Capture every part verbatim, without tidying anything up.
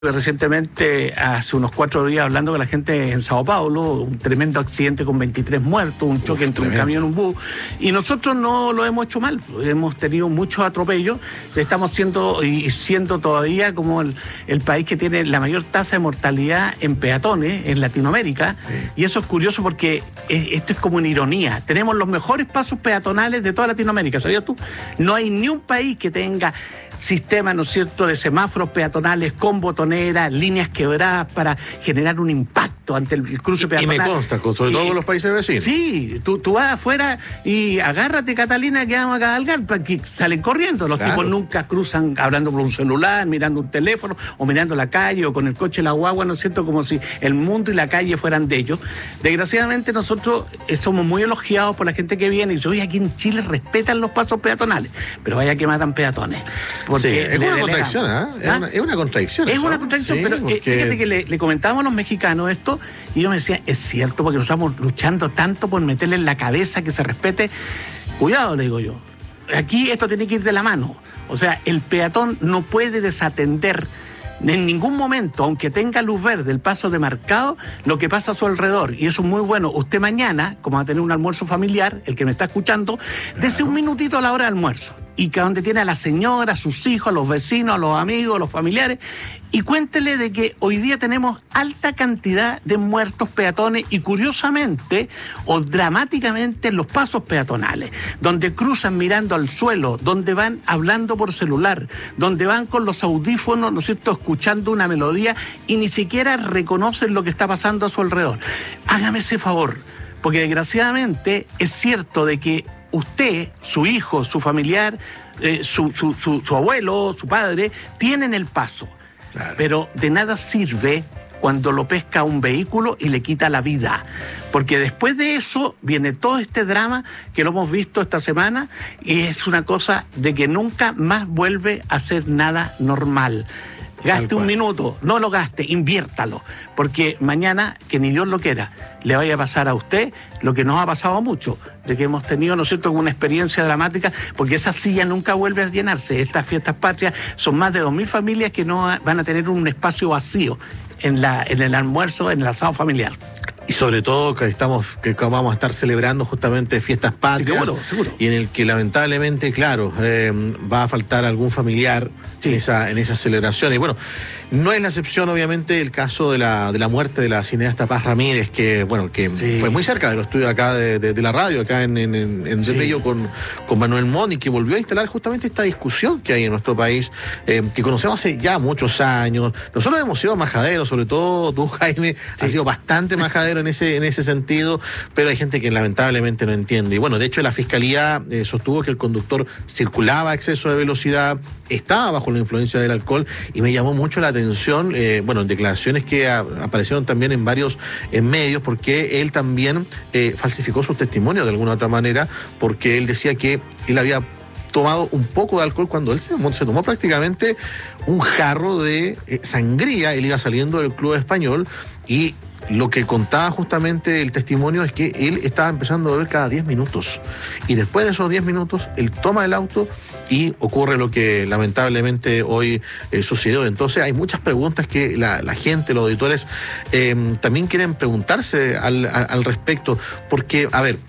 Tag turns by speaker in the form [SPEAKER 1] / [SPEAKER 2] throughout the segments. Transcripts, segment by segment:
[SPEAKER 1] Recientemente, hace unos cuatro días, hablando con la gente en Sao Paulo, un tremendo accidente con veintitrés muertos, un choque Uf, entre tremendo. un camión y un bus, y nosotros no lo hemos hecho mal, hemos tenido muchos atropellos, estamos siendo y siendo todavía como el, el país que tiene la mayor tasa de mortalidad en peatones en Latinoamérica, sí. Y eso es curioso porque es, esto es como una ironía, tenemos los mejores pasos peatonales de toda Latinoamérica, ¿sabías tú? No hay ni un país que tenga sistema, ¿no es cierto?, de semáforos peatonales con botoneras, líneas quebradas para generar un impacto ante el, el cruce peatonal.
[SPEAKER 2] Y me consta, con, sobre y, todo con los países vecinos.
[SPEAKER 1] Sí, tú, tú vas afuera y agárrate, Catalina, que vamos a cabalgar, que salen corriendo. Los claro. tipos nunca cruzan hablando por un celular, mirando un teléfono, o mirando la calle, o con el coche la guagua, ¿no es cierto?, como si el mundo y la calle fueran de ellos. Desgraciadamente nosotros eh, somos muy elogiados por la gente que viene y dice, oye, aquí en Chile respetan los pasos peatonales, pero vaya que matan peatones.
[SPEAKER 2] Sí, es una contradicción, ¿eh? ¿Ah? Es, una, es una contradicción.
[SPEAKER 1] Es
[SPEAKER 2] eso.
[SPEAKER 1] una contradicción, sí, pero porque... eh, fíjate que le, le comentábamos a los mexicanos esto y ellos me decían, es cierto, porque nos estamos luchando tanto por meterle en la cabeza que se respete. Cuidado, le digo yo. Aquí esto tiene que ir de la mano. O sea, el peatón no puede desatender en ningún momento, aunque tenga luz verde, el paso demarcado, lo que pasa a su alrededor. Y eso es muy bueno. Usted mañana, como va a tener un almuerzo familiar, el que me está escuchando, claro. Dese un minutito a la hora de almuerzo. Y que donde tiene a la señora, a sus hijos, a los vecinos, a los amigos, a los familiares, y cuéntele de que hoy día tenemos alta cantidad de muertos peatones y curiosamente o dramáticamente en los pasos peatonales, donde cruzan mirando al suelo, donde van hablando por celular, donde van con los audífonos, ¿no es cierto?, escuchando una melodía y ni siquiera reconocen lo que está pasando a su alrededor. Hágame ese favor, porque desgraciadamente es cierto de que usted, su hijo, su familiar, eh, su, su, su, su abuelo, su padre, tienen el paso. Claro. Pero de nada sirve cuando lo pesca un vehículo y le quita la vida. Porque después de eso viene todo este drama que lo hemos visto esta semana y es una cosa de que nunca más vuelve a ser nada normal. Gaste un minuto, no lo gaste, inviértalo, porque mañana, que ni Dios lo quiera, le vaya a pasar a usted lo que nos ha pasado a muchos, de que hemos tenido, ¿no es cierto?, una experiencia dramática, porque esa silla nunca vuelve a llenarse. Estas fiestas patrias son más de dos mil familias que no van a tener un espacio vacío en, la, en el almuerzo, en el asado familiar.
[SPEAKER 2] Y sobre todo que estamos, que vamos a estar celebrando justamente fiestas patrias,
[SPEAKER 1] seguro, seguro.
[SPEAKER 2] Y en el que lamentablemente, claro, eh, va a faltar algún familiar sí. en esa, en esas celebraciones. Y bueno, no es la excepción, obviamente, el caso de la, de la muerte de la cineasta Paz Ramírez, que bueno, que sí. fue muy cerca de los estudios acá de, de, de la radio, acá en, en, en, en sí. Bello con, con Manuel Montt, y que volvió a instalar justamente esta discusión que hay en nuestro país, eh, que conocemos hace ya muchos años. Nosotros hemos sido majaderos, sobre todo tú, Jaime, sí. has sido bastante majadero en ese, en ese sentido, pero hay gente que lamentablemente no entiende. Y bueno, de hecho la Fiscalía eh, sostuvo que el conductor circulaba a exceso de velocidad, estaba bajo la influencia del alcohol, y me llamó mucho la atención, eh, bueno, en declaraciones que a, aparecieron también en varios en medios, porque él también eh, falsificó su testimonio de alguna otra manera, porque él decía que él había tomado un poco de alcohol cuando él se, se tomó prácticamente un jarro de eh, sangría. Él iba saliendo del club español y lo que contaba justamente el testimonio es que él estaba empezando a beber cada diez minutos. Y después de esos diez minutos, él toma el auto y ocurre lo que lamentablemente hoy eh, sucedió. Entonces hay muchas preguntas que la, la gente, los auditores, eh, también quieren preguntarse al, al, al respecto. Porque, a ver,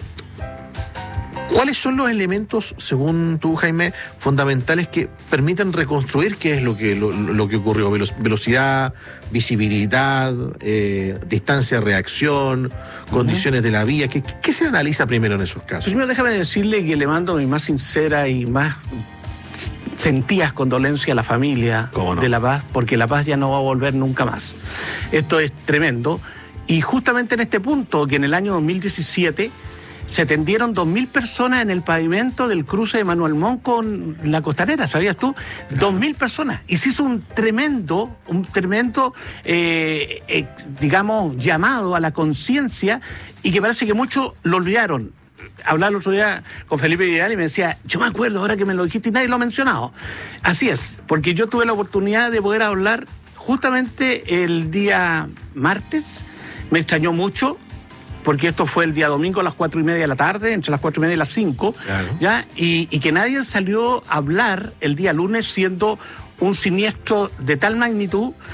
[SPEAKER 2] ¿cuáles son los elementos, según tú, Jaime, fundamentales que permiten reconstruir qué es lo que, lo, lo que ocurrió? Velo- velocidad, visibilidad, eh, distancia de reacción, uh-huh. condiciones de la vía. ¿Qué, ¿Qué se analiza primero en esos casos?
[SPEAKER 1] Primero déjame decirle que le mando mi más sincera y más sentidas condolencias a la familia
[SPEAKER 2] no?
[SPEAKER 1] de La Paz, porque La Paz ya no va a volver nunca más. Esto es tremendo. Y justamente en este punto, que en el año dos mil diecisiete... se tendieron dos mil personas en el pavimento del cruce de Manuel Montt con la Costanera, ¿sabías tú? Dos mil personas. Y se hizo un tremendo, un tremendo, eh, eh, digamos, llamado a la conciencia, y que parece que muchos lo olvidaron. Hablaba el otro día con Felipe Vidal y me decía, yo me acuerdo ahora que me lo dijiste y nadie lo ha mencionado. Así es, porque yo tuve la oportunidad de poder hablar justamente el día martes. Me extrañó mucho, porque esto fue el día domingo a las cuatro y media de la tarde, entre las cuatro y media y las cinco, claro. ¿ya? Y, y que nadie salió a hablar el día lunes, siendo un siniestro de tal magnitud